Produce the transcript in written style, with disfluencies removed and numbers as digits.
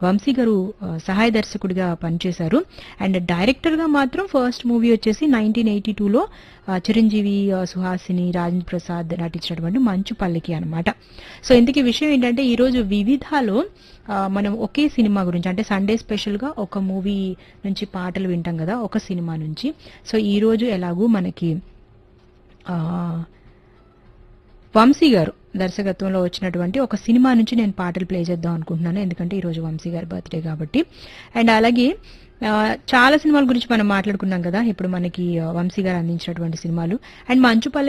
వంశీ గారు సహాయ దర్శకుడిగా పనిచేశారు. అండ్ డైరెక్టర్ గా మాత్రం ఫస్ట్ మూవీ వచ్చేసి 1982లో చిరంజీవి, సుహాసిని, రాజేంద్ర ప్రసాద్ నటించినటువంటి మంచు పల్లకి అన్నమాట. సో ఇంతకీ విషయం ఏంటంటే ఈ రోజు వివిధాలో మనం ఒకే సినిమా గురించి అంటే సండే స్పెషల్ గా ఒక మూవీ నుంచి పాటలు వింటాం కదా, ఒక సినిమా నుంచి. సో ఈ రోజు ఎలాగూ మనకి ఆ వంశీ గారు దర్శకత్వంలో వచ్చినటువంటి ఒక సినిమా నుంచి నేను పాటలు ప్లే చేద్దాం అనుకుంటున్నాను, ఎందుకంటే ఈరోజు వంశీ గారి బర్త్డే కాబట్టి. అండ్ అలాగే చాలా సినిమాల గురించి మనం మాట్లాడుకున్నాం కదా ఇప్పుడు మనకి వంశీ గారు అందించినటువంటి సినిమాలు. అండ్ మంచు